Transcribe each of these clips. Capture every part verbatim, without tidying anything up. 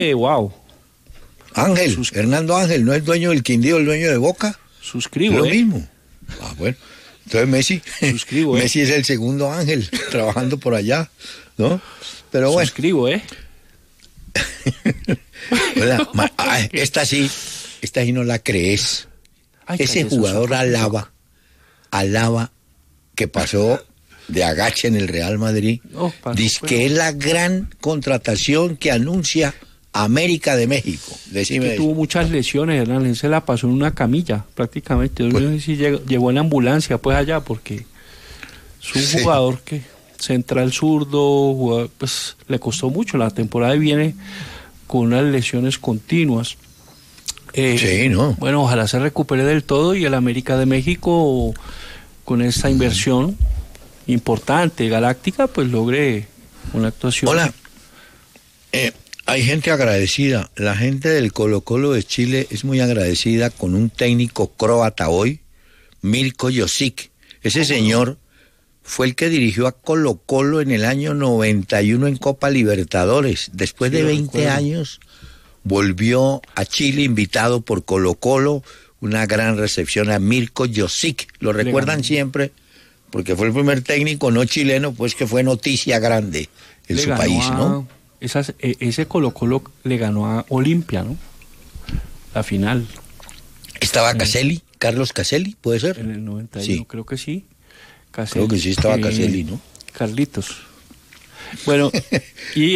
Eh, wow. Ángel, Sus... Hernando Ángel, ¿no es dueño del Quindío, el dueño de Boca? Suscribo, Lo eh. mismo. Ah, bueno. Entonces Messi, Suscribo, eh. Messi es el segundo Ángel trabajando por allá, ¿no? Pero bueno. Suscribo, ¿eh? Hola, ma- ay, esta sí, esta sí no la crees. Ay, Ese cállate, jugador Susana. alaba, alaba que pasó de agache en el Real Madrid. No, pasó, Dice pero- que es la gran contratación que anuncia América de México. Decime Que eso. tuvo muchas lesiones, Hernán. Él se la pasó en una camilla, prácticamente. Yo Pues- no sé si llegó, llegó en la ambulancia, pues allá, porque es un Sí. jugador que central zurdo, jugador, pues le costó mucho. La temporada viene con unas lesiones continuas. Eh, Sí, ¿no? Bueno, ojalá se recupere del todo y el América de México, con esta inversión importante, galáctica, pues logre una actuación. Hola. Eh, hay gente agradecida. La gente del Colo Colo de Chile es muy agradecida con un técnico croata hoy, Mirko Josic. Ese señor fue el que dirigió a Colo Colo en el año noventa y uno en Copa Libertadores. Después Sí, de lo veinte recuerdo. años volvió a Chile invitado por Colo Colo. Una gran recepción a Mirko Josic. Lo Le recuerdan ganó. siempre porque fue el primer técnico no chileno, pues que fue noticia grande en Le su ganó país, a- ¿no? esas- e- ese Colo Colo le ganó a Olimpia, ¿no? La final, Estaba Caselli, Carlos Caselli, ¿puede ser? en el noventa y uno, Sí. creo que sí. Caselli, Creo que sí estaba eh, Caselli, ¿no? Carlitos. Bueno, y,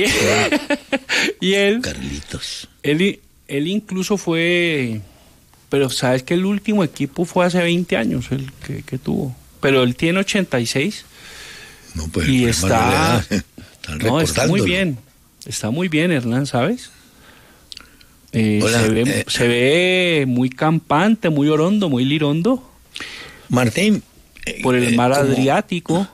y él, Carlitos. él, él incluso fue, pero sabes que el último equipo fue hace veinte años, el que, que tuvo. Pero él tiene ochenta y seis. No, pues, Y pues, está- Manuel, eh, están No, está muy recordándolo. bien. Está muy bien, Hernán, ¿sabes? Eh, Hola, se, ve, eh. se ve muy campante, muy orondo, muy lirondo Martín. eh, por el eh, mar como- Adriático.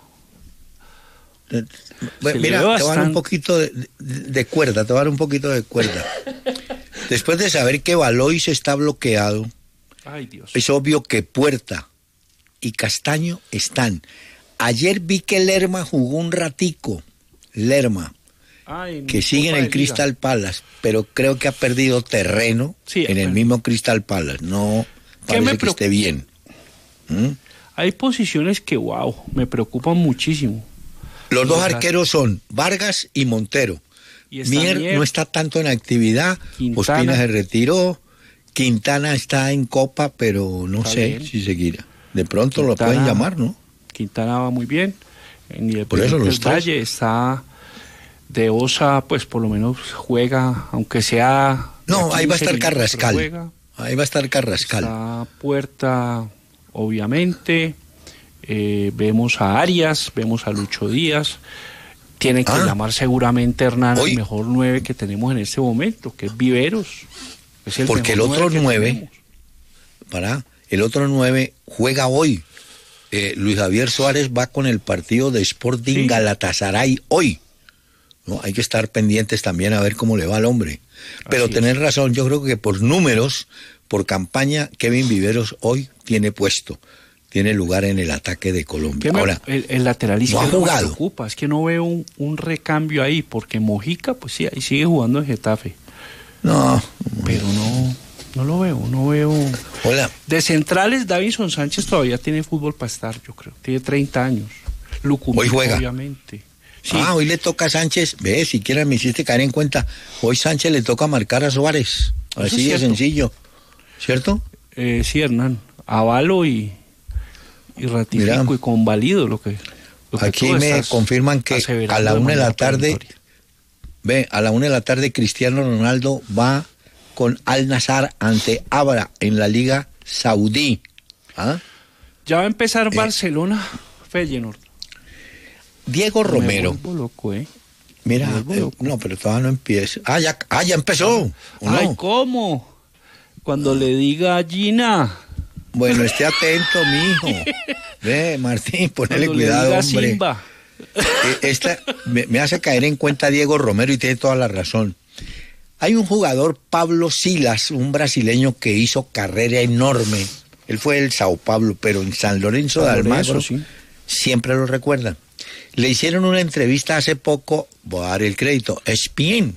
eh, bueno, se le mira, ve te voy a dar un bastante. poquito de, de- de cuerda, te voy a dar un poquito de cuerda. Después de saber que Valois está bloqueado, Ay, Dios. es obvio que Puerta y Castaño están. Ayer vi que Lerma jugó un ratico, Lerma, Ay, que mi sigue en Copa el de Liga. Crystal Palace, pero creo que ha perdido terreno Sí, en el bueno. mismo Crystal Palace. No ¿Qué parece me que preocupa? esté bien. ¿Mm? Hay posiciones que, wow, me preocupan muchísimo. Los dos Las- arqueros son Vargas y Montero. Y está Mier Mier, no está tanto en actividad, Quintana. Ospina se retiró, Quintana está en Copa, pero no Está sé bien. si seguirá. De pronto lo Quintana- pueden llamar, ¿no? Quintana va muy bien. En Por eso Independiente los del tres. Valle está de Osa, pues por lo menos juega, aunque sea... de No, ahí va a quince estar minutos, pero Carrascal. juega. Ahí va a estar Carrascal. Está Puerta, obviamente. Eh, vemos a Arias, vemos a Lucho Díaz. Tienen que Ah. llamar seguramente Hernán Hoy- el mejor nueve que tenemos en este momento, que es Viveros. Es el Porque mejor el otro que nueve, tenemos. Para, el otro nueve juega hoy. Eh, Luis Javier Suárez va con el partido de Sporting Sí. Galatasaray hoy. ¿No? Hay que estar pendientes también a ver cómo le va al hombre. Pero Así tener razón, yo creo que por números, por campaña, Kevin Viveros hoy tiene puesto, tiene lugar en el ataque de Colombia. ¿Qué me- Ahora, el, el lateral no ha izquierdo me jugado. preocupa, es que no veo un, un recambio ahí, porque Mojica, pues sí, ahí sigue jugando en Getafe, no. pero no, no lo veo, no veo. Hola, De centrales, Davinson Sánchez todavía tiene fútbol para estar, yo creo, tiene treinta años. Lucumí, Hoy juega. obviamente. Sí, ah, hoy le toca a Sánchez, ve, siquiera me hiciste caer en cuenta, hoy Sánchez le toca marcar a Suárez, Eso es así de cierto. sencillo, ¿cierto? eh, sí, Hernán, avalo y, y ratifico Mira. y convalido lo que, lo que Aquí tú me estás confirman que aseverando a la de una de la manera tarde, peremptoria. ve, a la una de la tarde Cristiano Ronaldo va con Al Nassr ante Abra en la Liga Saudí. ¿Ah? Ya va a empezar Eh. Barcelona, Feyenoord. Diego Romero, Me vuelvo loco, ¿eh? mira, me vuelvo eh, loco. no, pero todavía no empieza. Ah, ya, ah, ya empezó. ¿o no? Ay, ¿cómo? Cuando le diga a Gina, Bueno, esté atento, mijo. Ve, Martín, ponele cuando le cuidado, diga hombre. Simba. Eh, Esta me, me hace caer en cuenta Diego Romero y tiene toda la razón. Hay un jugador, Pablo Silas, un brasileño que hizo carrera enorme. Él fue del Sao Paulo, pero en San Lorenzo de San Almagro Lorenzo, sí. siempre lo recuerdan. Le hicieron una entrevista hace poco, voy a dar el crédito, E S P N,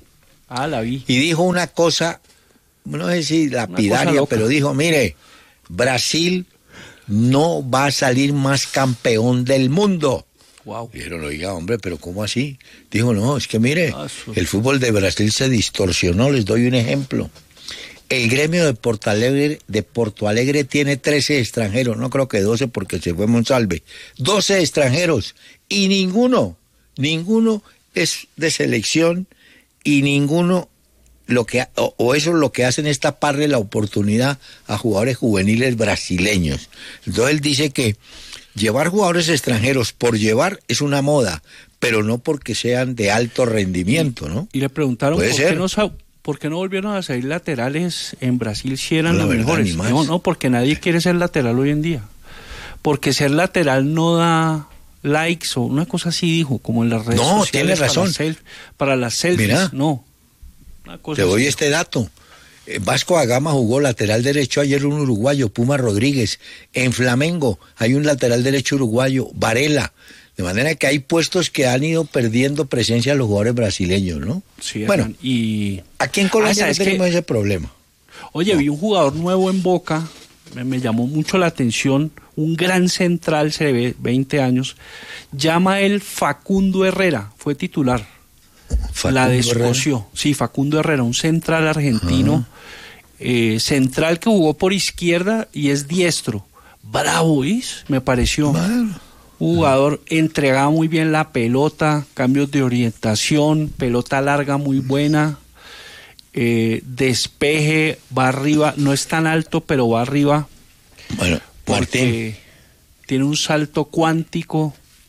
Ah, la vi. Y dijo una cosa, no sé si lapidaria, pero dijo, mire, Brasil no va a salir más campeón del mundo. Wow. Dijeron, oiga, hombre, pero ¿cómo así? Dijo, no, es que mire, Ah, su... el fútbol de Brasil se distorsionó. Les doy un ejemplo. El gremio de Porto Alegre, de Porto Alegre tiene trece extranjeros, no creo que doce porque se fue Monsalve. doce extranjeros y ninguno, ninguno es de selección y ninguno lo que o, o eso es lo que hacen es taparle la oportunidad a jugadores juveniles brasileños. Entonces él dice que llevar jugadores extranjeros por llevar es una moda, pero no porque sean de alto rendimiento, ¿no? Y le preguntaron por ser? qué, no, por qué no volvieron a salir laterales en Brasil si eran no, los verdad, mejores. No, no, porque nadie quiere ser lateral hoy en día. Porque ser lateral no da likes o una cosa así dijo, como en las redes no, sociales. No, tienes razón. Para, self, para las selfies, Mira, no. Una cosa te doy así. este dato. Vasco da Gama jugó lateral derecho ayer un uruguayo, Puma Rodríguez. En Flamengo hay un lateral derecho uruguayo, Varela. De manera que hay puestos que han ido perdiendo presencia los jugadores brasileños, ¿no? Sí, bueno, y aquí en Colombia ah, no tenemos que... ese problema. Oye, no. Vi un jugador nuevo en Boca, me, me llamó mucho la atención, un gran central, se ve, veinte años, llama él Facundo Herrera, fue titular. Facundo la descoció. Herrera. Sí, Facundo Herrera, un central argentino, eh, central que jugó por izquierda y es diestro. Bravo, ¿ves? Me pareció. Bueno. Un jugador entregaba muy bien la pelota, cambios de orientación, pelota larga muy buena, eh, despeje, va arriba, no es tan alto, pero va arriba. Bueno, Martín. Tiene un salto cuántico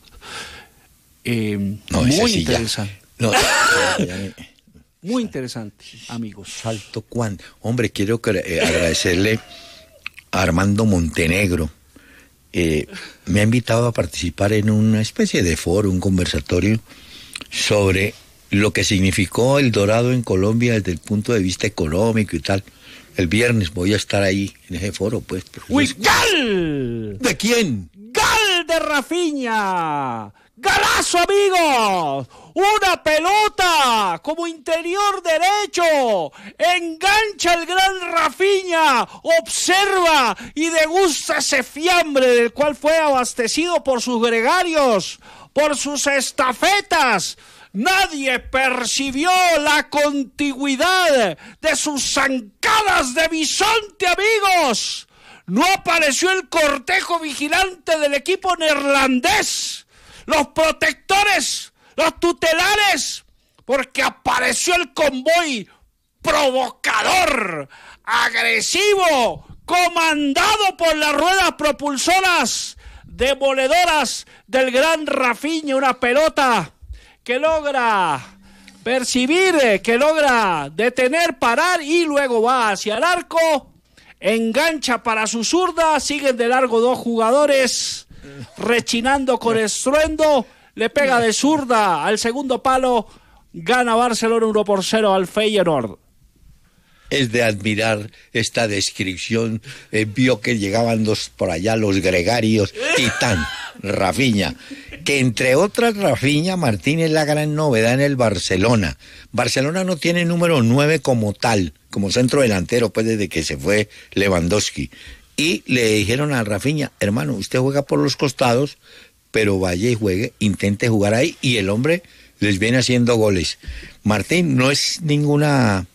eh, no, muy interesante. No, muy interesante, amigos. Salto cuántico. Hombre, quiero eh, agradecerle a Armando Montenegro. Eh, me ha invitado a participar en una especie de foro, un conversatorio sobre lo que significó el Dorado en Colombia desde el punto de vista económico y tal. El viernes voy a estar ahí en ese foro, pues. ¡Uy, gal! ¿De quién? ¡Gal de Rafinha! ¡Galazo, amigos! ¡Una pelota como interior derecho! ¡Engancha el gran Rafinha! ¡Observa y degusta ese fiambre del cual fue abastecido por sus gregarios, por sus estafetas! Nadie percibió la contigüidad de sus zancadas de bisonte, amigos. No apareció el cortejo vigilante del equipo neerlandés, los protectores, los tutelares, porque apareció el convoy provocador, agresivo, comandado por las ruedas propulsoras demoledoras del gran Rafinha, una pelota que logra percibir, que logra detener, parar y luego va hacia el arco, engancha para su zurda, siguen de largo dos jugadores, rechinando con estruendo, le pega de zurda al segundo palo, gana Barcelona uno por cero al Feyenoord. Es de admirar esta descripción, eh, vio que llegaban dos por allá los gregarios, Titán, Rafinha, que entre otras Rafinha, Martín, es la gran novedad en el Barcelona. Barcelona no tiene número nueve como tal, como centro delantero, pues desde que se fue Lewandowski. Y le dijeron a Rafinha, hermano, usted juega por los costados, pero vaya y juegue, intente jugar ahí, y el hombre les viene haciendo goles. Martín, no es ninguna...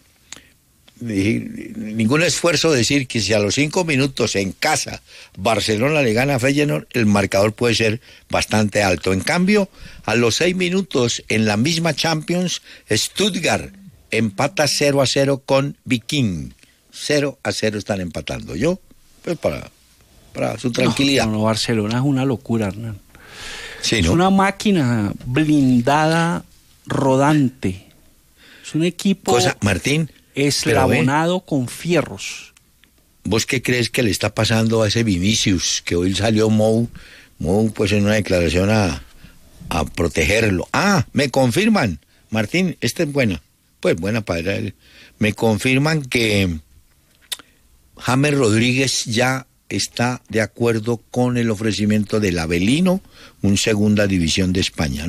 ningún esfuerzo decir que si a los cinco minutos en casa Barcelona le gana a Feyenoord, el marcador puede ser bastante alto. En cambio, a los seis minutos en la misma Champions, Stuttgart empata cero a cero con Viking. cero a cero están empatando. Yo, pues para, para su tranquilidad. No, no, Barcelona es una locura, Hernán. Sí, ¿no? Es una máquina blindada, rodante. Es un equipo... Cosa, Martín... eslabonado con fierros. ¿Vos qué crees que le está pasando a ese Vinicius? Que hoy salió Mou, Mou pues en una declaración a, a protegerlo. Ah, me confirman, Martín, esta es buena, pues buena para él. Me confirman que James Rodríguez ya está de acuerdo con el ofrecimiento del Avelino, un segunda división de España, ¿no?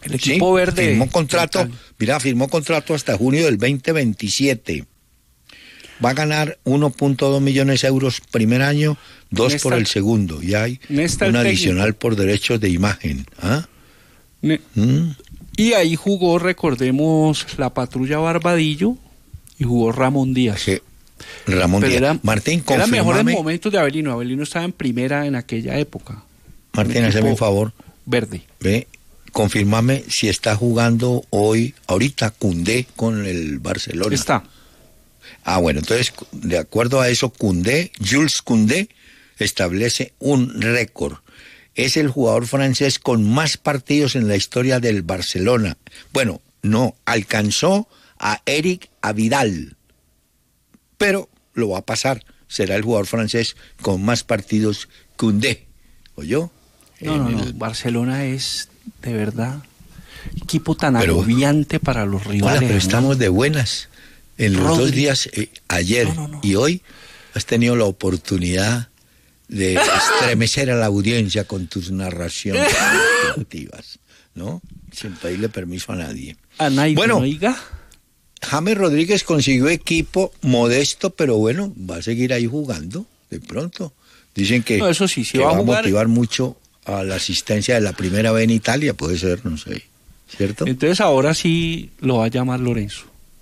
El equipo sí, verde. Firmó contrato, mira, firmó contrato hasta junio del veinte veintisiete. Va a ganar uno punto dos millones de euros primer año, dos Néstor, por el segundo. Y hay Néstor un el adicional técnico. por derechos de imagen. ¿Ah? Ne- ¿Mm? Y ahí jugó, recordemos, la Patrulla Barbadillo y jugó Ramón Díaz. Sí. Ramón Pero Díaz. era, Martín, eran mejores confírmame. momentos de Avelino. Avelino estaba en primera en aquella época. Martín, Un hazme un equipo favor. Verde. Ve, confírmame si está jugando hoy, ahorita, Koundé con el Barcelona. Está. Ah, bueno, entonces, de acuerdo a eso, Koundé, Jules Koundé, establece un récord. Es el jugador francés con más partidos en la historia del Barcelona. Bueno, no, alcanzó a Eric Abidal, pero lo va a pasar. Será el jugador francés con más partidos Koundé. ¿Oyó? No, no, no. El... Barcelona es, de verdad, equipo tan pero, agobiante para los rivales. Hola, pero ¿no? estamos de buenas. En los Rodri. dos días, eh, ayer no, no, no. y hoy, has tenido la oportunidad de estremecer a la audiencia con tus narraciones deportivas, ¿no? Sin pedirle permiso a nadie. A nadie, Bueno, oiga. James Rodríguez consiguió equipo modesto, pero bueno, va a seguir ahí jugando de pronto. Dicen que, No, eso sí, sí que va a va a jugar. motivar mucho a la asistencia de la primera B en Italia, puede ser, no sé, ¿cierto? Entonces ahora sí lo va a llamar Lorenzo.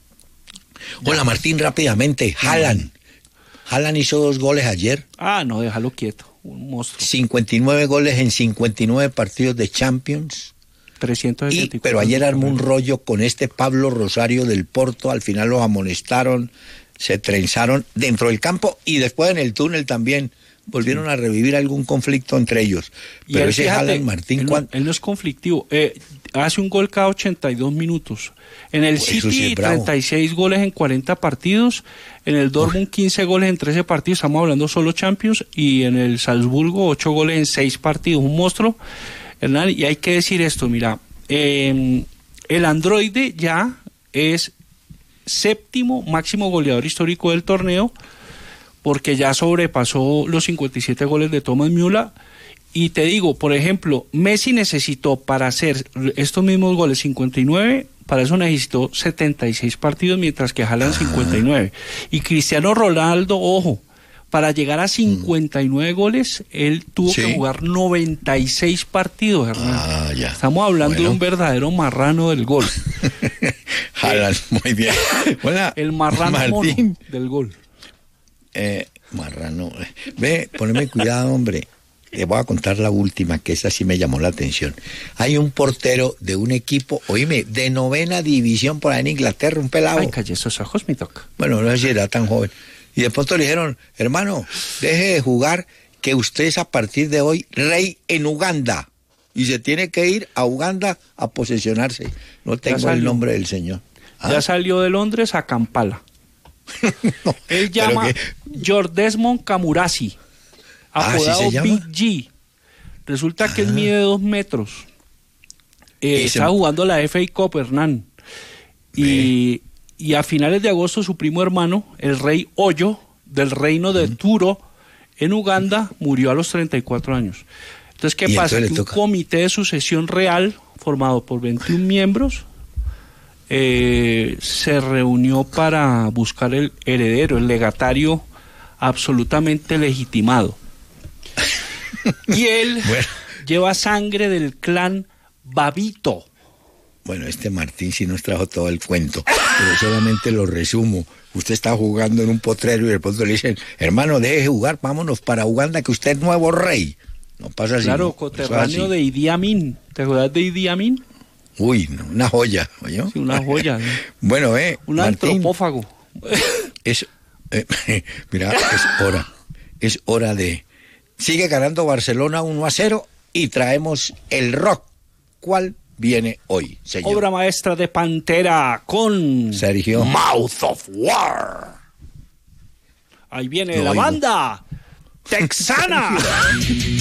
Hola Martín, rápidamente, Haaland. Haaland hizo dos goles ayer. Ah, no, déjalo quieto. Un monstruo. cincuenta y nueve goles en cincuenta y nueve partidos de Champions. trescientos Y, setenta y cuatro pero ayer armó un goles. rollo con este Pablo Rosario del Porto. Al final los amonestaron, se trenzaron dentro del campo y después en el túnel también volvieron a revivir algún conflicto entre ellos. Y Pero él, ese fíjate, Haaland, Martín, él, no, ¿cuán- él no es conflictivo. Eh, hace un gol cada ochenta y dos minutos. En el Pues eso City, sí es bravo. treinta y seis goles en cuarenta partidos. En el Dortmund, quince goles en trece partidos. Estamos hablando solo Champions. Y en el Salzburgo, ocho goles en seis partidos. Un monstruo. Hernán, y hay que decir esto, mira. Eh, el androide ya es séptimo máximo goleador histórico del torneo, porque ya sobrepasó los cincuenta y siete goles de Thomas Müller. Y te digo, por ejemplo, Messi necesitó para hacer estos mismos goles cincuenta y nueve, para eso necesitó setenta y seis partidos, mientras que Haaland cincuenta y nueve. Y Cristiano Ronaldo, ojo, para llegar a cincuenta y nueve goles, él tuvo Sí. que jugar noventa y seis partidos, Hernán. Ah, ya. Estamos hablando Bueno. de un verdadero marrano del gol. Haaland, muy bien. Hola, El marrano Martín. mono del gol. Eh, marrano. Ve, poneme cuidado, hombre. Le voy a contar la última, que esa sí me llamó la atención. Hay un portero de un equipo, oíme, de novena división por ahí en Inglaterra, un pelado. Ay, calle esos ojos, mi toca. Bueno, no sé si era tan joven. Y de pronto le dijeron, hermano, deje de jugar, que usted es a partir de hoy rey en Uganda. Y se tiene que ir a Uganda a posesionarse. No tengo el salió. nombre del señor. ¿Ah? Ya salió de Londres a Kampala. No, Él pero llama que- Jordesmond Kamurasi, Ah, ¿sí apodado se llama? Big G. Resulta que él mide dos metros. Eh, Y se- está jugando la F A Cup, Hernán. Y, y a finales de agosto su primo hermano, el rey Oyo, del reino de Turo, en Uganda, murió a los treinta y cuatro años. Entonces, ¿qué Y pasa? entonces le Que un toca. comité de sucesión real, formado por veintiún miembros, eh, se reunió para buscar el heredero, el legatario absolutamente legitimado. Y él Bueno. lleva sangre del clan Babito. Bueno, este Martín sí nos trajo todo el cuento, pero solamente lo resumo. Usted está jugando en un potrero y de pronto le dicen, hermano, deje de jugar, vámonos para Uganda, que usted es nuevo rey. No pasa así. Claro, ¿no? coterráneo Eso es de así. Idi Amin. ¿Te acuerdas de Idi Amin? Uy, no, una joya, ¿oyó? Sí, una joya. ¿no? Bueno, eh, Un Martín, antropófago. es, eh, mira, es hora, es hora de... Sigue ganando Barcelona uno a cero y traemos el rock. ¿Cuál viene hoy, señor? Obra maestra de Pantera con Sergio. Mouth of War. Ahí viene No la oigo. banda texana.